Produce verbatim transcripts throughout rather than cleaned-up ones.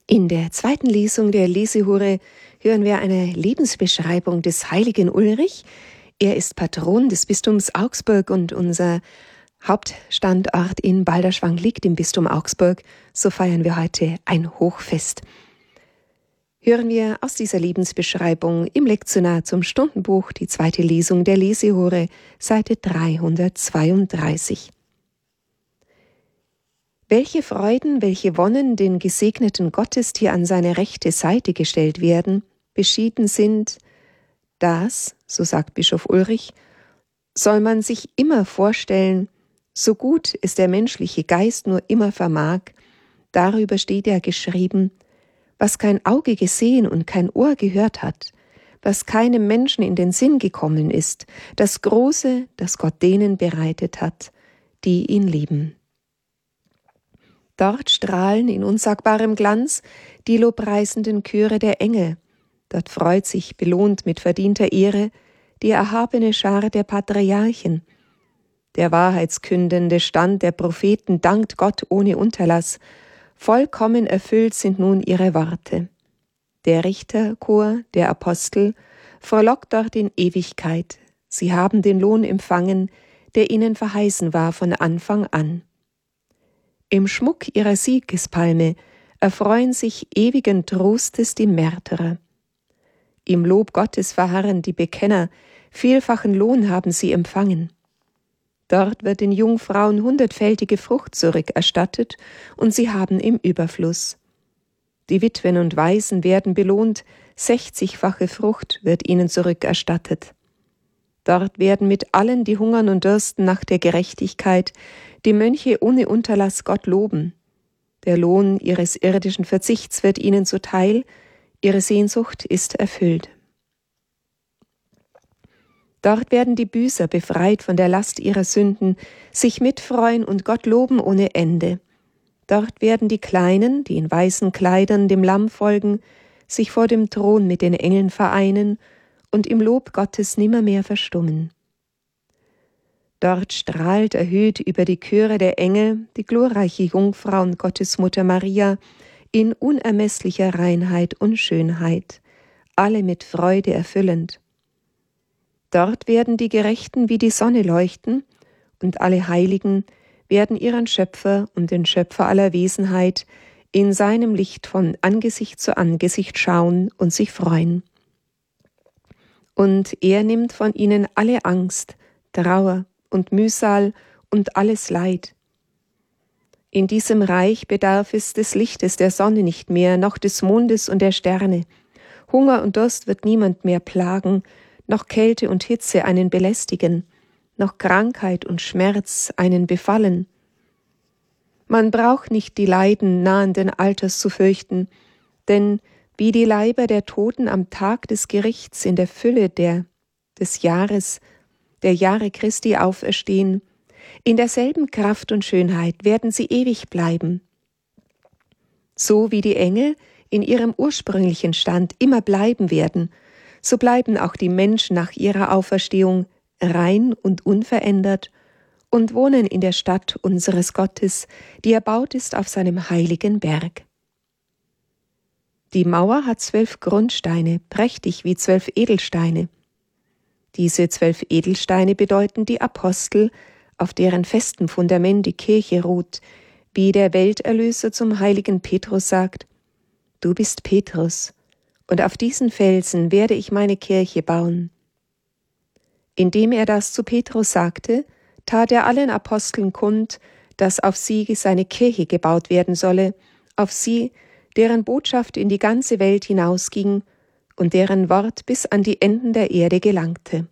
In der zweiten Lesung der Lesehure hören wir eine Lebensbeschreibung des heiligen Ulrich. Er ist Patron des Bistums Augsburg und unser Hauptstandort in Balderschwang liegt im Bistum Augsburg. So feiern wir heute ein Hochfest. Hören wir aus dieser Lebensbeschreibung im Lektionar zum Stundenbuch die zweite Lesung der Lesehure, Seite dreihundertzweiunddreißig. Welche Freuden, welche Wonnen den gesegneten Gottestier an seine rechte Seite gestellt werden, beschieden sind, das, so sagt Bischof Ulrich, soll man sich immer vorstellen, so gut es der menschliche Geist nur immer vermag, darüber steht ja geschrieben, was kein Auge gesehen und kein Ohr gehört hat, was keinem Menschen in den Sinn gekommen ist, das Große, das Gott denen bereitet hat, die ihn lieben. Dort strahlen in unsagbarem Glanz die lobpreisenden Chöre der Engel. Dort freut sich, belohnt mit verdienter Ehre, die erhabene Schar der Patriarchen. Der wahrheitskündende Stand der Propheten dankt Gott ohne Unterlass. Vollkommen erfüllt sind nun ihre Worte. Der Richterchor, der Apostel, frohlockt dort in Ewigkeit. Sie haben den Lohn empfangen, der ihnen verheißen war von Anfang an. Im Schmuck ihrer Siegespalme erfreuen sich ewigen Trostes die Märtyrer. Im Lob Gottes verharren die Bekenner, vielfachen Lohn haben sie empfangen. Dort wird den Jungfrauen hundertfältige Frucht zurückerstattet und sie haben im Überfluss. Die Witwen und Waisen werden belohnt, sechzigfache Frucht wird ihnen zurückerstattet. Dort werden mit allen, die hungern und dürsten nach der Gerechtigkeit, die Mönche ohne Unterlass Gott loben. Der Lohn ihres irdischen Verzichts wird ihnen zuteil, ihre Sehnsucht ist erfüllt. Dort werden die Büßer befreit von der Last ihrer Sünden, sich mitfreuen und Gott loben ohne Ende. Dort werden die Kleinen, die in weißen Kleidern dem Lamm folgen, sich vor dem Thron mit den Engeln vereinen und im Lob Gottes nimmermehr verstummen. Dort strahlt erhöht über die Chöre der Engel die glorreiche Jungfrau und Gottesmutter Maria in unermesslicher Reinheit und Schönheit, alle mit Freude erfüllend. Dort werden die Gerechten wie die Sonne leuchten, und alle Heiligen werden ihren Schöpfer und den Schöpfer aller Wesenheit in seinem Licht von Angesicht zu Angesicht schauen und sich freuen. Und er nimmt von ihnen alle Angst, Trauer und Mühsal und alles Leid. In diesem Reich bedarf es des Lichtes der Sonne nicht mehr, noch des Mondes und der Sterne. Hunger und Durst wird niemand mehr plagen, noch Kälte und Hitze einen belästigen, noch Krankheit und Schmerz einen befallen. Man braucht nicht die Leiden nahenden Alters zu fürchten, denn wie die Leiber der Toten am Tag des Gerichts in der Fülle der, des Jahres, der Jahre Christi auferstehen, in derselben Kraft und Schönheit werden sie ewig bleiben. So wie die Engel in ihrem ursprünglichen Stand immer bleiben werden, so bleiben auch die Menschen nach ihrer Auferstehung rein und unverändert und wohnen in der Stadt unseres Gottes, die erbaut ist auf seinem heiligen Berg. Die Mauer hat zwölf Grundsteine, prächtig wie zwölf Edelsteine. Diese zwölf Edelsteine bedeuten die Apostel, auf deren festem Fundament die Kirche ruht, wie der Welterlöser zum heiligen Petrus sagt, »Du bist Petrus, und auf diesen Felsen werde ich meine Kirche bauen.« Indem er das zu Petrus sagte, tat er allen Aposteln kund, dass auf sie seine Kirche gebaut werden solle, auf sie, deren Botschaft in die ganze Welt hinausging und deren Wort bis an die Enden der Erde gelangte.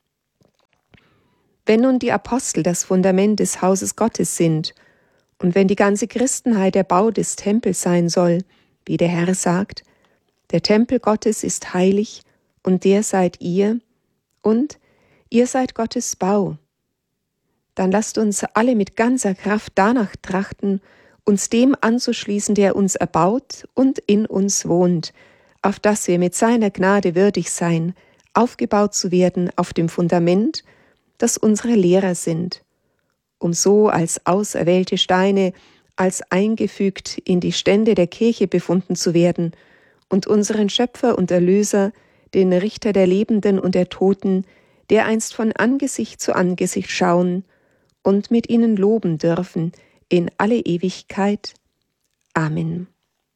Wenn nun die Apostel das Fundament des Hauses Gottes sind und wenn die ganze Christenheit der Bau des Tempels sein soll, wie der Herr sagt, der Tempel Gottes ist heilig und der seid ihr und ihr seid Gottes Bau, dann lasst uns alle mit ganzer Kraft danach trachten, uns dem anzuschließen, der uns erbaut und in uns wohnt, auf dass wir mit seiner Gnade würdig sein, aufgebaut zu werden auf dem Fundament, das unsere Lehrer sind, um so als auserwählte Steine als eingefügt in die Stände der Kirche befunden zu werden und unseren Schöpfer und Erlöser, den Richter der Lebenden und der Toten, dereinst von Angesicht zu Angesicht schauen und mit ihnen loben dürfen in alle Ewigkeit. Amen.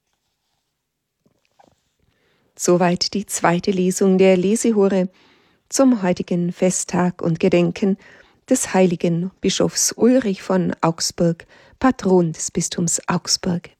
Soweit die zweite Lesung der Lesehore zum heutigen Festtag und Gedenken des heiligen Bischofs Ulrich von Augsburg, Patron des Bistums Augsburg.